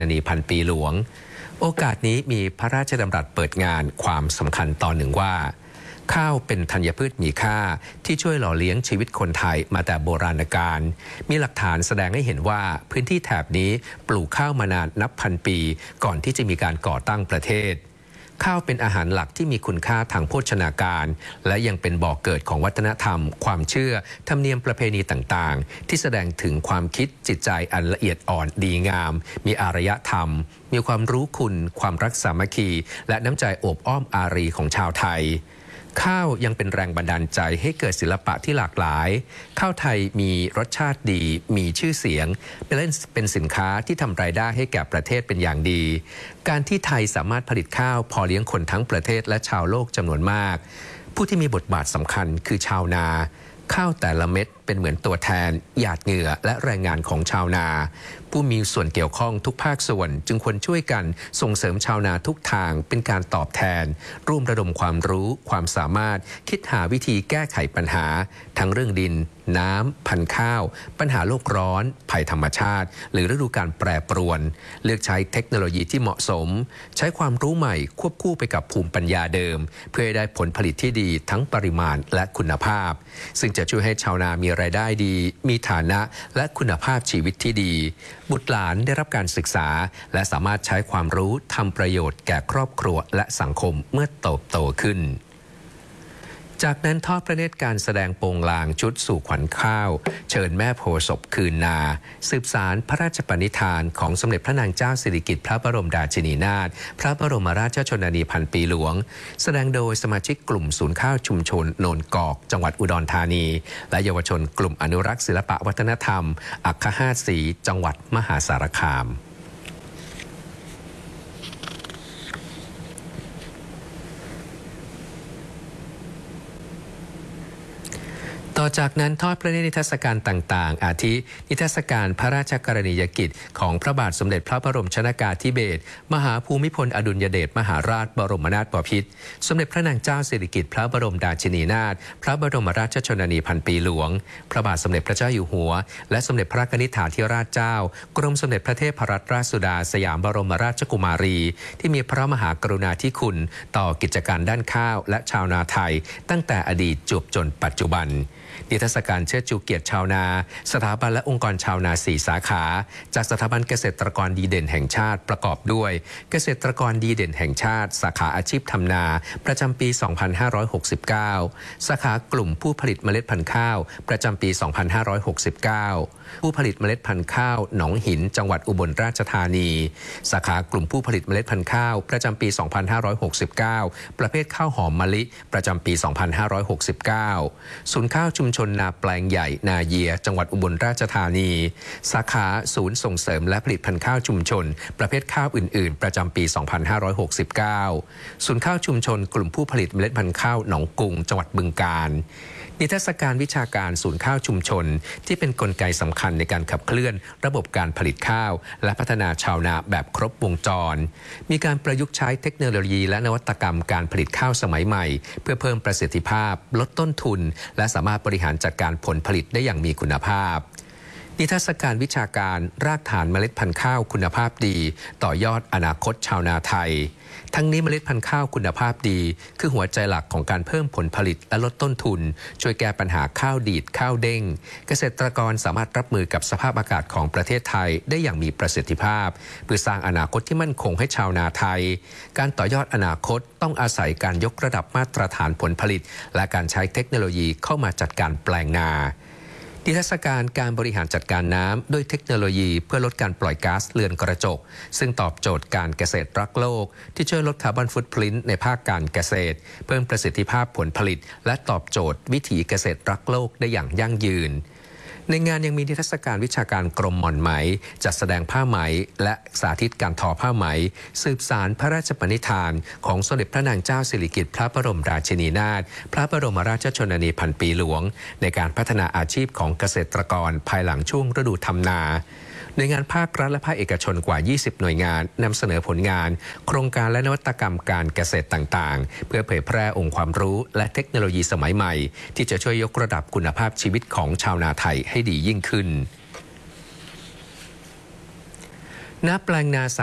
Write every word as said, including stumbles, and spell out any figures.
นีพันปีหลวงโอกาสนี้มีพระราชดำรัสเปิดงานความสำคัญตอนหนึ่งว่าข้าวเป็นธัญพืชมีค่าที่ช่วยหล่อเลี้ยงชีวิตคนไทยมาแต่โบราณกาลมีหลักฐานแสดงให้เห็นว่าพื้นที่แถบนี้ปลูกข้าวมานานนับพันปีก่อนที่จะมีการก่อตั้งประเทศข้าวเป็นอาหารหลักที่มีคุณค่าทางโภชนาการและยังเป็นบ่อกเกิดของวัฒนธรรมความเชื่อธรรมเนียมประเพณีต่างๆที่แสดงถึงความคิดจิตใจอันละเอียดอ่อนดีงามมีอารยธรรมมีความรู้คุณความรักสามัคคีและน้ำใจโอบอ้อมอารีของชาวไทยข้าวยังเป็นแรงบันดาลใจให้เกิดศิลปะที่หลากหลายข้าวไทยมีรสชาติดีมีชื่อเสียงเป็นสินค้าที่ทำรายได้ให้แก่ประเทศเป็นอย่างดีการที่ไทยสามารถผลิตข้าวพอเลี้ยงคนทั้งประเทศและชาวโลกจำนวนมากผู้ที่มีบทบาทสำคัญคือชาวนาข้าวแต่ละเม็ดเป็นเหมือนตัวแทนหยาดเหงื่อและแรงงานของชาวนาผู้มีส่วนเกี่ยวข้องทุกภาคส่วนจึงควรช่วยกันส่งเสริมชาวนาทุกทางเป็นการตอบแทนร่วมระดมความรู้ความสามารถคิดหาวิธีแก้ไขปัญหาทั้งเรื่องดินน้ำพันธุ์ข้าวปัญหาโลกร้อนภัยธรรมชาติหรือฤดูการแปรปรวนเลือกใช้เทคโนโลยีที่เหมาะสมใช้ความรู้ใหม่ควบคู่ไปกับภูมิปัญญาเดิมเพื่อให้ได้ผลผลิตที่ดีทั้งปริมาณและคุณภาพซึ่งจะช่วยให้ชาวนามีรายได้ดีมีฐานะและคุณภาพชีวิตที่ดีบุตรหลานได้รับการศึกษาและสามารถใช้ความรู้ทำประโยชน์แก่ครอบครัวและสังคมเมื่อโตโตขึ้นจากนั้นทอดพระเนตรการแสดงโปงลางชุดสู่ขวัญข้าวเชิญแม่โพธิ์ศพคืนนาสืบสารพระราชปณิธานของสมเด็จพระนางเจ้าสิริกิติ์พระบรมราชินีนาถพระบรมราชชนนีพันปีหลวงแสดงโดยสมาชิกกลุ่มศูนย์ข้าวชุมชนโนนกอกจังหวัดอุดรธานีและเยาวชนกลุ่มอนุรักษ์ศิลปวัฒนธรรมอัคคหาสีจังหวัดมหาสารคามต่อจากนั้นทอดพระเนตรนิทรรศการต่างๆอาทินิทรรศการพระราชกรณียกิจของพระบาทสมเด็จพระบรมชนกาธิเบศรมหาภูมิพลอดุลยเดชมหาราชบรมนาถบพิตรสมเด็จพระนางเจ้าสิริกิติ์พระบรมราชินีนาถพระบรมราชชนนีพันปีหลวงพระบาทสมเด็จพระเจ้าอยู่หัวและสมเด็จพระนิธิถาธิราชเจ้ากรมสมเด็จพระเทพรัตนราชสุดาสยามบรมราชกุมารีที่มีพระมหากรุณาธิคุณต่อกิจการด้านข้าวและชาวนาไทยตั้งแต่อดีตจวบจนปัจจุบันนิทรรศการเชิดชูเกียรติชาวนาสถาบันและองค์กรชาวนาสี่สาขาจากสถาบันเกษตรกรดีเด่นแห่งชาติประกอบด้วยเกษตรกรดีเด่นแห่งชาติสาขาอาชีพทำนาประจำปี สองพันห้าร้อยหกสิบเก้า สาขากลุ่มผู้ผลิตเมล็ดพันธุ์ข้าวประจำปี สองพันห้าร้อยหกสิบเก้า ผู้ผลิตเมล็ดพันธุ์ข้าวหนองหินจังหวัดอุบลราชธานีสาขากลุ่มผู้ผลิตเมล็ดพันธุ์ข้าวประจำปี สองพันห้าร้อยหกสิบเก้า ประเภทข้าวหอมมะลิประจำปี สองพันห้าร้อยหกสิบเก้า ศูนย์ข้าวชุมชนนาแปลงใหญ่นาเยียจังหวัดอุบลราชธานีสาขาศูนย์ส่งเสริมและผลิตพันธุ์ข้าวชุมชนประเภทข้าวอื่นๆประจำปี สองพันห้าร้อยหกสิบเก้า ศูนย์ข้าวชุมชนกลุ่มผู้ผลิตเมล็ดพันธุ์ข้าวหนองกุงจังหวัดบึงกาฬนิทรรศการวิชาการศูนย์ข้าวชุมชนที่เป็นกลไกสำคัญในการขับเคลื่อนระบบการผลิตข้าวและพัฒนาชาวนาแบบครบวงจรมีการประยุกต์ใช้เทคโนโลยีและนวัตกรรมการผลิตข้าวสมัยใหม่เพื่อเพิ่มประสิทธิภาพลดต้นทุนและสามารถบริหารจัดการผลผลิตได้อย่างมีคุณภาพนิทรรศการวิชาการรากฐานเมล็ดพันธุ์ข้าวคุณภาพดีต่อยอดอนาคตชาวนาไทยทั้งนี้เมล็ดพันธุ์ข้าวคุณภาพดีคือหัวใจหลักของการเพิ่มผลผลิตและลดต้นทุนช่วยแก้ปัญหาข้าวดีดข้าวเด้งเกษตรกรสามารถรับมือกับสภาพอากาศของประเทศไทยได้อย่างมีประสิทธิภาพเพื่อสร้างอนาคตที่มั่นคงให้ชาวนาไทยการต่อยอดอนาคตต้องอาศัยการยกระดับมาตรฐานผลผลิตและการใช้เทคโนโลยีเข้ามาจัดการแปลงนานิทรรศการการบริหารจัดการน้ำด้วยเทคโนโลยีเพื่อลดการปล่อยก๊าซเรือนกระจกซึ่งตอบโจทย์การเกษตรรักโลกที่ช่วยลดคาร์บอนฟุตพริ้นท์ในภาคการเกษตรเพิ่มประสิทธิภาพผลผลิตและตอบโจทย์วิถีเกษตรรักโลกได้อย่างยั่งยืนในงานยังมีนิทรรศการวิชาการกรมหม่อนไหมจัดแสดงผ้าไหมและสาธิตการทอผ้าไหมสืบสารพระราชปณิธานของสมเด็จพระนางเจ้าสิริกิติ์พระบรมราชินีนาถพระบรมราชชนนีพันปีหลวงในการพัฒนาอาชีพของเกษตรกรภายหลังช่วงฤดูทำนาหน่วยงานภาครัฐและภาคเอกชนกว่ายี่สิบหน่วยงานนำเสนอผลงานโครงการและนวัตกรรมการเกษตรต่างๆเพื่อเผยแพร่องค์ความรู้และเทคโนโลยีสมัยใหม่ที่จะช่วยยกระดับคุณภาพชีวิตของชาวนาไทยให้ดียิ่งขึ้นณแปลงนา